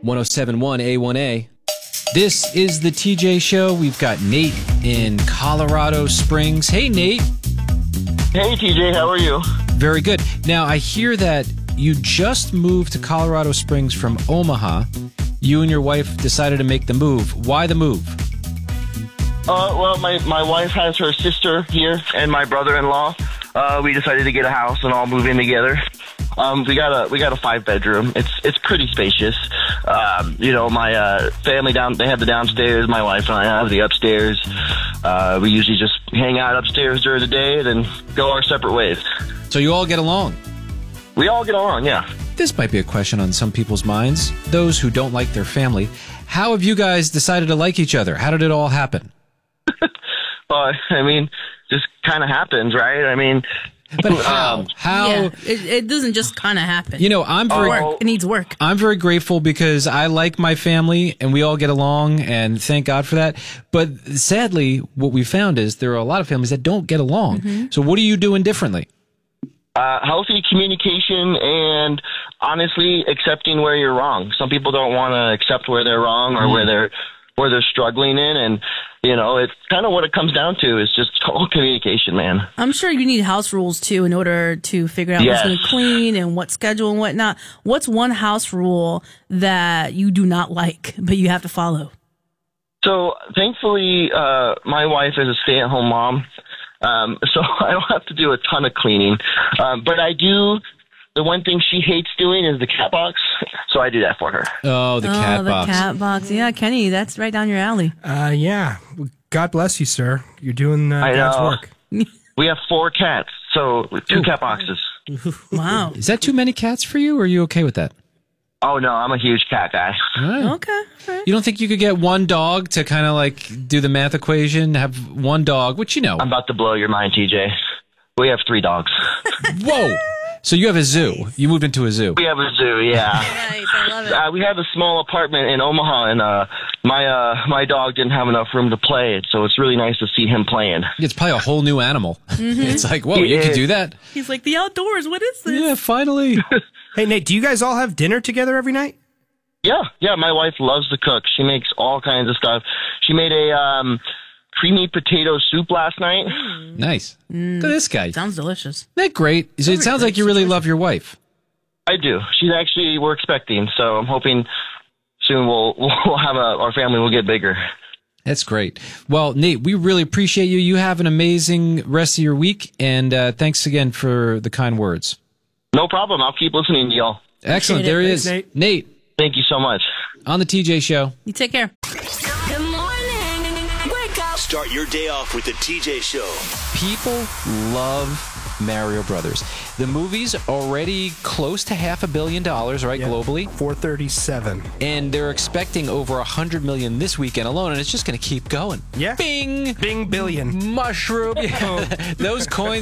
1071 A1A. This is the TJ Show. We've got Nate in Colorado Springs. Hey, Nate. Hey, TJ. How are you? Very good. Now, I hear that you just moved to Colorado Springs from Omaha. You and your wife decided to make the move. Why the move? Well, my wife has her sister here and my brother-in-law. We decided to get a house and all move in together. We got a 5-bedroom. It's pretty spacious. My family they have the downstairs. My wife and I have the upstairs. We usually just hang out upstairs during the day and then go our separate ways. So you all get along? We all get along, yeah. This might be a question on some people's minds, those who don't like their family. How have you guys decided to like each other? How did it all happen? Just kind of happens, right? But how? Yeah, it doesn't just kind of happen. It needs work. I'm very grateful because I like my family and we all get along, and thank God for that. But sadly, what we found is there are a lot of families that don't get along. Mm-hmm. So what are you doing differently? Healthy communication and honestly accepting where you're wrong. Some people don't want to accept where they're wrong or where they're struggling in, and it's kind of what it comes down to is just total communication, man. I'm sure you need house rules too in order to figure out what's going to clean and what schedule and whatnot. What's one house rule that you do not like but you have to follow? So thankfully, my wife is a stay-at-home mom, so I don't have to do a ton of cleaning, but I do. The one thing she hates doing is the cat box, so I do that for her. Oh, the cat box. The cat box. Yeah, Kenny, that's right down your alley. Yeah. God bless you, sir. You're doing God's work. We have 4 cats, so 2 cat boxes. Wow. Is that too many cats for you, or are you okay with that? Oh, no, I'm a huge cat guy. Right. Okay. Right. You don't think you could get one dog to kind of like do the math equation, have one dog, which I'm about to blow your mind, TJ. We have 3 dogs. Whoa. So you have a zoo. You moved into a zoo. We have a zoo, yeah. Nice, I love it. We have a small apartment in Omaha, and my dog didn't have enough room to play, so it's really nice to see him playing. It's probably a whole new animal. Mm-hmm. It's like, whoa, you can do that? He's like, the outdoors, what is this? Yeah, finally. Hey, Nate, do you guys all have dinner together every night? Yeah, my wife loves to cook. She makes all kinds of stuff. She made a creamy potato soup last night. Nice. Look at this guy. Sounds delicious. Isn't that great? It sounds like you really love your wife. I do. We're expecting, so I'm hoping soon we'll have our family will get bigger. That's great. Well, Nate, we really appreciate you. You have an amazing rest of your week, and thanks again for the kind words. No problem. I'll keep listening to y'all. Excellent. There he is. Nate. Nate. Thank you so much. On the TJ Show. You take care. Good morning. Wake up. Start your day off with the TJ Show. People love Mario Brothers. The movie's already close to $500 million, right, globally? 437. And they're expecting over 100 million this weekend alone, and it's just going to keep going. Yeah. Bing! Bing billion. Mushroom. Those coins